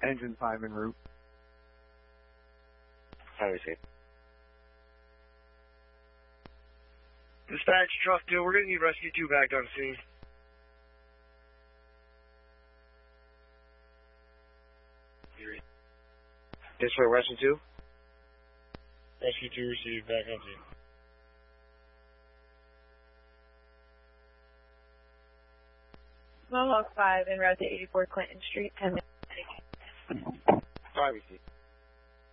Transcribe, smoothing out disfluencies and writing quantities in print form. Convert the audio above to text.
Engine 5 en route. How do we see? Dispatch, truck 2, we're going to need rescue 2 back on scene. This for rescue 2? Rescue 2 received, back on scene. Mohawk 5 en route to 84 Clinton Street, 10 minutes. 5 received.